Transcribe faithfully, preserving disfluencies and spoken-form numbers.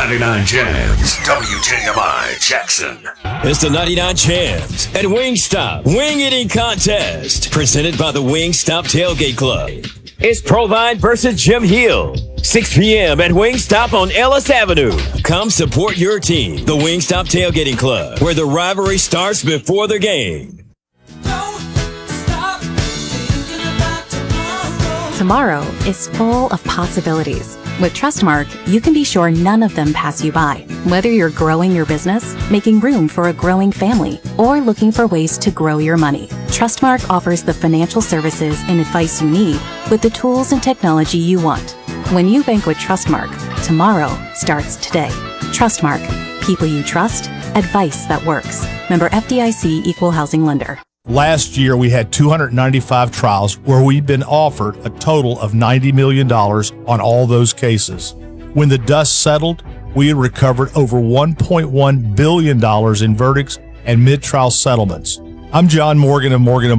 ninety-nine Jams, W J M I Jackson. It's the ninety-nine Jams at Wingstop Wing Eating Contest, presented by the Wingstop Tailgate Club. It's Provine versus Jim Hill, six p.m. at Wingstop on Ellis Avenue. Come support your team, the Wingstop Tailgating Club, where the rivalry starts before the game. Tomorrow is full of possibilities. With Trustmark, you can be sure none of them pass you by. Whether you're growing your business, making room for a growing family, or looking for ways to grow your money, Trustmark offers the financial services and advice you need with the tools and technology you want. When you bank with Trustmark, tomorrow starts today. Trustmark. People you trust. Advice that works. Member F D I C Equal Housing Lender. Last year, we had two hundred ninety-five trials where we've been offered a total of ninety million dollars on all those cases. When the dust settled, we had recovered over one point one billion dollars in verdicts and mid-trial settlements. I'm John Morgan of Morgan